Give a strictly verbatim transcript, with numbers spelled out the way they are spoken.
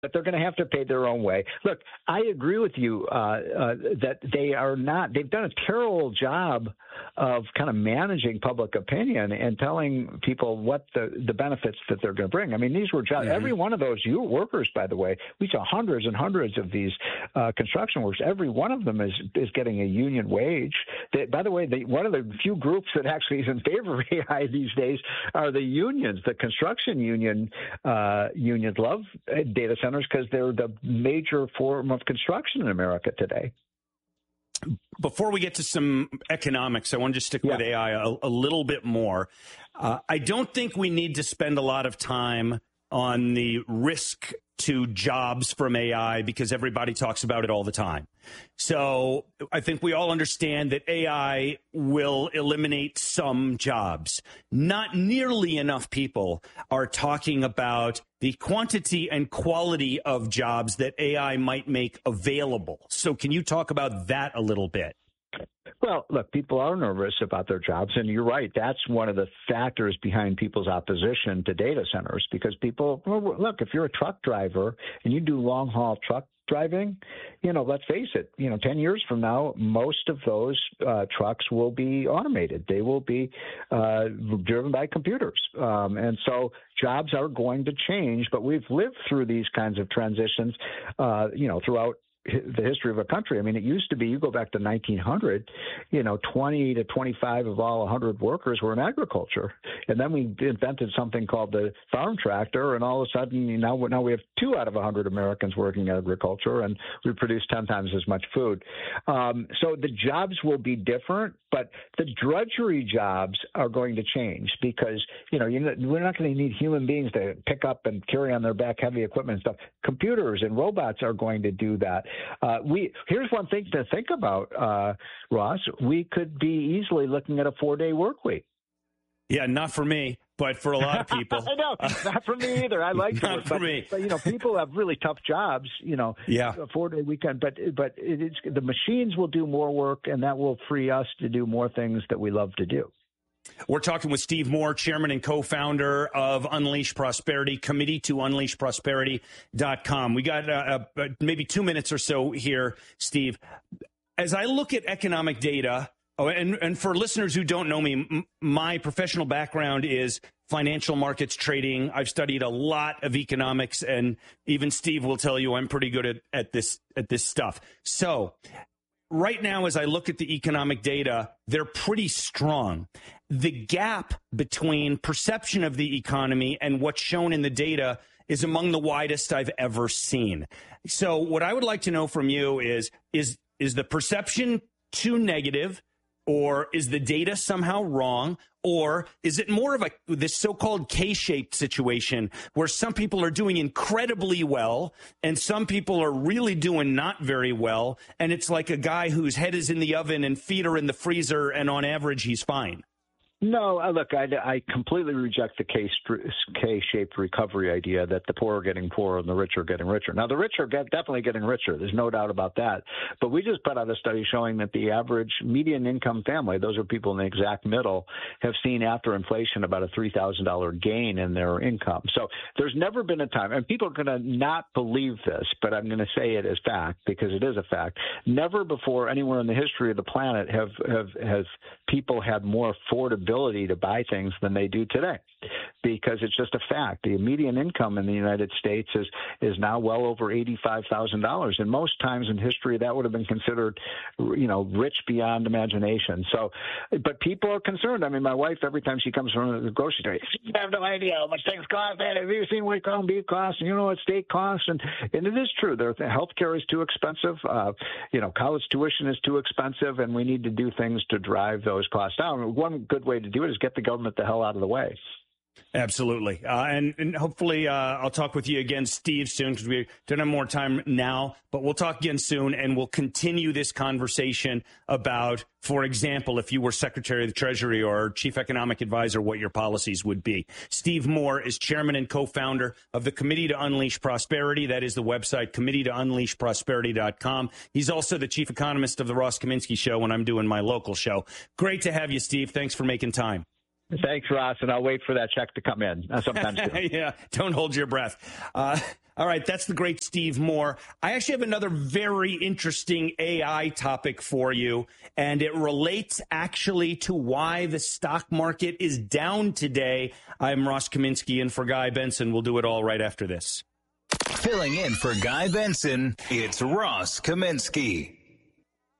but they're going to have to pay their own way. Look, I agree with you uh, uh, that they are not, they've done a terrible job of kind of managing public opinion and telling people what the, the benefits that they're going to bring. I mean, these were jobs, mm-hmm. every one of those you workers, by the way, we saw hundreds and hundreds of these uh, construction workers. Every one of them is, is getting a union wage. They, by the way, they, one of the few groups that actually is in favor of A I these days are the unions. The construction union uh, unions love data centers because they're the major form of construction in America today. Before we get to some economics, I want to just stick yeah. with A I a, a little bit more. Uh, I don't think we need to spend a lot of time on the risk to jobs from A I because everybody talks about it all the time. So I think we all understand that A I will eliminate some jobs. Not nearly enough people are talking about the quantity and quality of jobs that A I might make available. So can you talk about that a little bit? Well, look, people are nervous about their jobs, and you're right. That's one of the factors behind people's opposition to data centers because people, well, look, if you're a truck driver and you do long-haul truck driving, you know, let's face it, you know, ten years from now, most of those uh, trucks will be automated. They will be uh, driven by computers. Um, and so jobs are going to change, but we've lived through these kinds of transitions, uh, you know, throughout the history of a country. I mean, it used to be, you go back to nineteen hundred, you know, twenty to twenty-five of all one hundred workers were in agriculture. And then we invented something called the farm tractor, and all of a sudden, now, now we have two out of one hundred Americans working in agriculture, and we produce ten times as much food. Um, so the jobs will be different, but the drudgery jobs are going to change because, you know, you're not, we're not going to need human beings to pick up and carry on their back heavy equipment and stuff. Computers and robots are going to do that. Uh, we here's one thing to think about, uh, Ross. We could be easily looking at a four-day work week. Yeah, not for me, but for a lot of people. I know, not for me either. I like not work, for but, me. But you know, people have really tough jobs. You know, yeah. a four-day weekend. But but it is, the machines will do more work, and that will free us to do more things that we love to do. We're talking with Steve Moore, chairman and co-founder of Unleash Prosperity, committee to unleash prosperity dot com. We got uh, uh, maybe two minutes or so here, Steve. As I look at economic data, oh, and, and for listeners who don't know me, m- my professional background is financial markets trading. I've studied a lot of economics, and even Steve will tell you I'm pretty good at, at this at this stuff. So right now, as I look at the economic data, they're pretty strong. The gap between perception of the economy and what's shown in the data is among the widest I've ever seen. So what I would like to know from you is, is, is the perception too negative, or is the data somehow wrong? Or is it more of a this so-called K-shaped situation where some people are doing incredibly well and some people are really doing not very well? And it's like a guy whose head is in the oven and feet are in the freezer, and on average, he's fine. No, uh, look, I, I completely reject the K, K-shaped recovery idea that the poor are getting poorer and the rich are getting richer. Now, the rich are get, definitely getting richer. There's no doubt about that. But we just put out a study showing that the average median income family, those are people in the exact middle, have seen after inflation about a three thousand dollars gain in their income. So there's never been a time, and people are going to not believe this, but I'm going to say it as fact because it is a fact. Never before anywhere in the history of the planet have, have, have people had more affordability to buy things than they do today, because it's just a fact. The median income in the United States is is now well over eighty-five thousand dollars, and most times in history that would have been considered, you know, rich beyond imagination. So, but people are concerned. I mean, my wife, every time she comes from the grocery store, you have no idea how much things cost. Man, have you seen what ground beef costs? And you know what steak costs? And and it is true. Their health care is too expensive. Uh, you know, college tuition is too expensive, and we need to do things to drive those costs down. One good way to do it is get the government the hell out of the way. Absolutely. Uh, and, and hopefully uh, I'll talk with you again, Steve, soon, because we don't have more time now, but we'll talk again soon, and we'll continue this conversation about, for example, if you were Secretary of the Treasury or Chief Economic Advisor, what your policies would be. Steve Moore is chairman and co-founder of the Committee to Unleash Prosperity. That is the website, committee to unleash prosperity dot com. He's also the chief economist of the Ross Kaminsky Show when I'm doing my local show. Great to have you, Steve. Thanks for making time. Thanks, Ross, and I'll wait for that check to come in uh, sometime soon. Yeah, don't hold your breath. Uh, all right, that's the great Steve Moore. I actually have another very interesting A I topic for you, and it relates actually to why the stock market is down today. I'm Ross Kaminsky, and for Guy Benson, we'll do it all right after this. Filling in for Guy Benson, it's Ross Kaminsky.